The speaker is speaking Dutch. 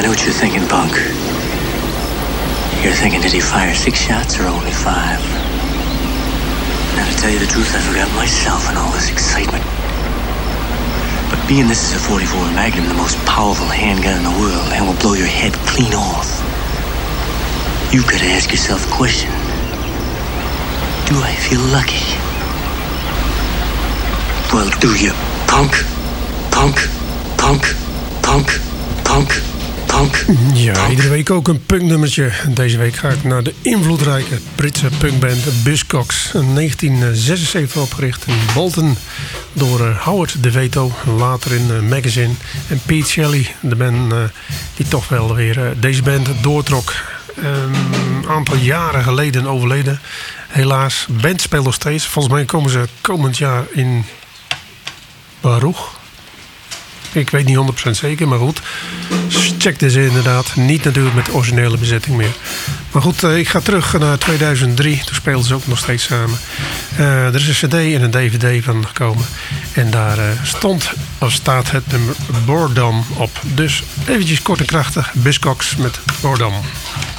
know what you're thinking, punk. You're thinking, did he fire 6 shots or only 5? Now, to tell you the truth, I forgot myself in all this excitement. But being this is a .44 Magnum, the most powerful handgun in the world, and will blow your head clean off, you've got to ask yourself a question. Do I feel lucky? Well, do you, punk? Punk, punk, punk, punk, punk. Ja, punk. iedere week ook een punknummertje. Deze week ga ik naar de invloedrijke Britse punkband Buzzcocks. In 1976 opgericht in Bolton door Howard DeVito, later in Magazine. En Pete Shelley, de man die toch wel weer deze band doortrok. Een aantal jaren geleden overleden. Helaas, band speelt nog steeds. Volgens mij komen ze komend jaar in Baruch. Ik weet niet 100% zeker, maar goed. Check deze inderdaad. Niet natuurlijk met de originele bezetting meer. Maar goed, ik ga terug naar 2003. Toen speelden ze ook nog steeds samen. Er is een cd en een dvd van gekomen. En daar staat het nummer Boredom op. Dus eventjes kort en krachtig. Buzzcocks met Boredom.